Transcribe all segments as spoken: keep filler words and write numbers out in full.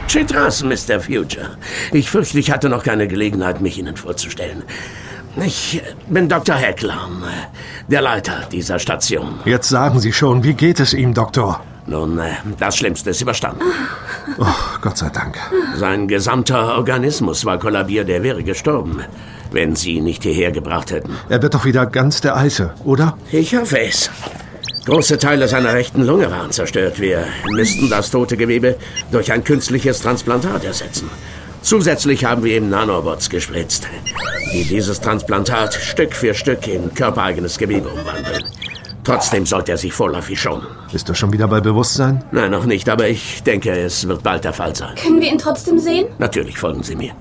Chitras, Mister Future. Ich fürchte, ich hatte noch keine Gelegenheit, mich Ihnen vorzustellen. Ich bin Doktor Hecklam, der Leiter dieser Station. Jetzt sagen Sie schon, wie geht es ihm, Doktor? Nun, das Schlimmste ist überstanden. Oh, Gott sei Dank. Sein gesamter Organismus war kollabiert, er wäre gestorben, wenn Sie ihn nicht hierher gebracht hätten. Er wird doch wieder ganz der Eiche, oder? Ich hoffe es. Große Teile seiner rechten Lunge waren zerstört. Wir müssten das tote Gewebe durch ein künstliches Transplantat ersetzen. Zusätzlich haben wir ihm Nanobots gespritzt, die dieses Transplantat Stück für Stück in körpereigenes Gewebe umwandeln. Trotzdem sollte er sich vorläufig schonen. Ist er schon wieder bei Bewusstsein? Nein, noch nicht, aber ich denke, es wird bald der Fall sein. Können wir ihn trotzdem sehen? Natürlich, folgen Sie mir.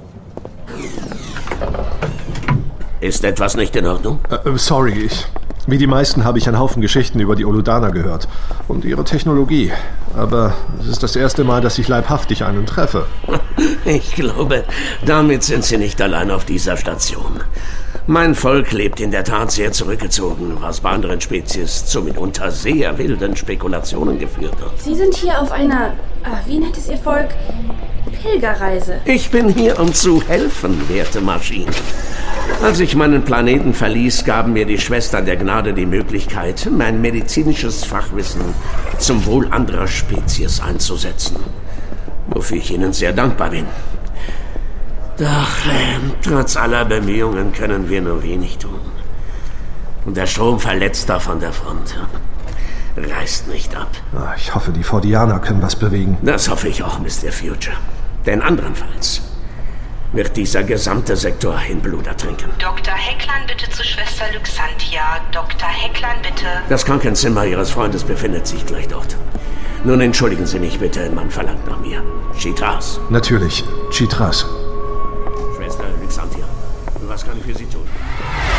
Ist etwas nicht in Ordnung? Äh, sorry, ich... Wie die meisten habe ich einen Haufen Geschichten über die Oludaner gehört und ihre Technologie. Aber es ist das erste Mal, dass ich leibhaftig einen treffe. Ich glaube, damit sind Sie nicht allein auf dieser Station. Mein Volk lebt in der Tat sehr zurückgezogen, was bei anderen Spezies zu mitunter sehr wilden Spekulationen geführt hat. Sie sind hier auf einer, äh, wie nennt es Ihr Volk, Pilgerreise. Ich bin hier, um zu helfen, werte Maschinen. Als ich meinen Planeten verließ, gaben mir die Schwestern der Gnade die Möglichkeit, mein medizinisches Fachwissen zum Wohl anderer Spezies einzusetzen. Wofür ich Ihnen sehr dankbar bin. Doch äh, trotz aller Bemühungen können wir nur wenig tun. Und der Strom verletzt da von der Front. Reißt nicht ab. Ich hoffe, die Fordianer können was bewegen. Das hoffe ich auch, Mister Future. Denn andernfalls wird dieser gesamte Sektor in Blut ertrinken. Doktor Hecklan, bitte zu Schwester Luxantia. Doktor Hecklan, bitte. Das Krankenzimmer Ihres Freundes befindet sich gleich dort. Nun entschuldigen Sie mich bitte, man verlangt nach mir. Chitras. Natürlich, Chitras. Schwester Luxantia, was kann ich für Sie tun?